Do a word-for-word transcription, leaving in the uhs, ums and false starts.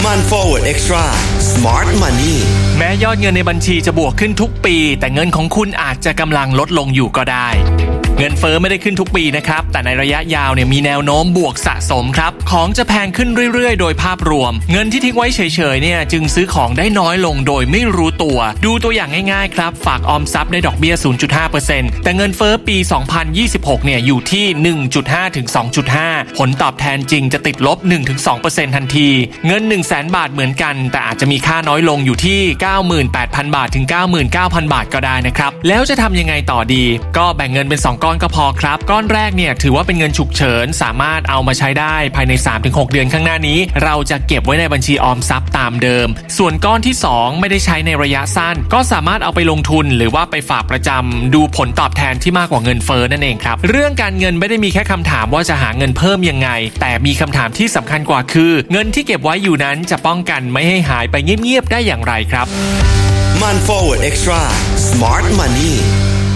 มัน Forward Extra Smart Money แม้ยอดเงินในบัญชีจะบวกขึ้นทุกปีแต่เงินของคุณอาจจะกำลังลดลงอยู่ก็ได้เงินเฟ้อไม่ได้ขึ้นทุกปีนะครับแต่ในระยะยาวเนี่ยมีแนวโน้มบวกสะสมครับของจะแพงขึ้นเรื่อยๆโดยภาพรวมเงินที่ทิ้งไว้เฉยๆเนี่ยจึงซื้อของได้น้อยลงโดยไม่รู้ตัวดูตัวอย่างง่ายๆครับฝากออมทรัพย์ได้ดอกเบี้ย ศูนย์จุดห้าเปอร์เซ็นต์ แต่เงินเฟ้อปีสองพันยี่สิบหกเนี่ยอยู่ที่ หนึ่งจุดห้า ถึง สองจุดห้า ผลตอบแทนจริงจะติดลบ หนึ่งถึงสองเปอร์เซ็นต์ ทันทีเงิน หนึ่งแสน บาทเหมือนกันแต่อาจจะมีค่าน้อยลงอยู่ที่ เก้าหมื่นแปดพัน บาทถึง เก้าหมื่นเก้าพัน บาทก็ได้นะครับแล้วจะทำยังไงต่อดีก็แบ่งเงินเป็นสองก้อนก็พอครับก้อนแรกเนี่ยถือว่าเป็นเงินฉุกเฉินสามารถเอามาใช้ได้ภายใน สามถึงหก เดือนข้างหน้านี้เราจะเก็บไว้ในบัญชีออมทรัพย์ตามเดิมส่วนก้อนที่สองไม่ได้ใช้ในระยะสั้นก็สามารถเอาไปลงทุนหรือว่าไปฝากประจำดูผลตอบแทนที่มากกว่าเงินเฟ้อนั่นเองครับเรื่องการเงินไม่ได้มีแค่คำถามว่าจะหาเงินเพิ่มยังไงแต่มีคำถามที่สำคัญกว่าคือเงินที่เก็บไว้อยู่นั้นจะป้องกันไม่ให้หายไปเงียบๆได้อย่างไรครับมัน Forward Extra Smart Money